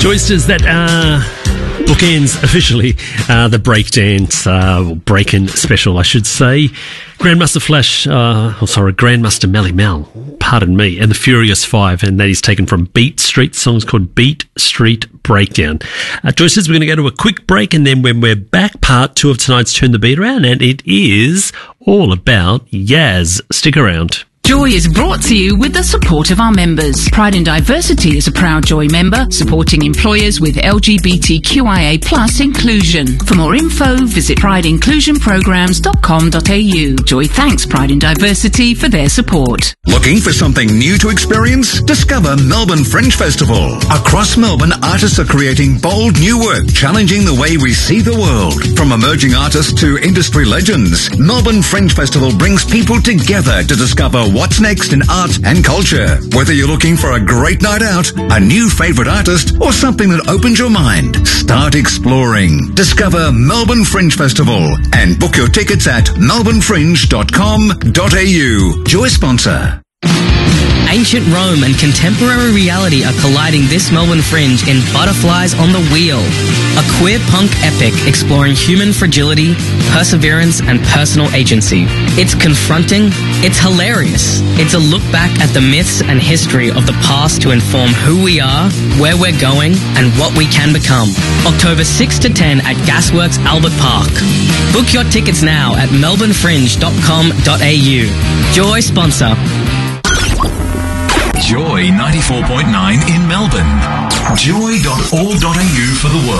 Joysters, that bookends officially the breakdance, break-in special, I should say. Grandmaster Flash, Grandmaster Melly Mel, pardon me, and the Furious Five, and that is taken from Beat Street. The song's called Beat Street Breakdown. Joysters, we're going to go to a quick break, and then when we're back, part two of tonight's Turn the Beat Around, and it is all about Yaz. Stick around. Joy is brought to you with the support of our members. Pride in Diversity is a proud Joy member, supporting employers with LGBTQIA+ inclusion. For more info, visit prideinclusionprograms.com.au. Joy thanks Pride in Diversity for their support. Looking for something new to experience? Discover Melbourne Fringe Festival. Across Melbourne, artists are creating bold new work, challenging the way we see the world. From emerging artists to industry legends, Melbourne Fringe Festival brings people together to discover what's next in art and culture. Whether you're looking for a great night out, a new favourite artist, or something that opens your mind, start exploring. Discover Melbourne Fringe Festival and book your tickets at melbournefringe.com.au. Joy sponsor. Ancient Rome and contemporary reality are colliding this Melbourne Fringe in Butterflies on the Wheel, a queer punk epic exploring human fragility, perseverance, and personal agency. It's confronting, it's hilarious. It's a look back at the myths and history of the past to inform who we are, where we're going, and what we can become. October 6 to 10 at Gasworks Albert Park. Book your tickets now at melbournefringe.com.au. Joy sponsor. Joy 94.9 in Melbourne. Joy.org.au for the world.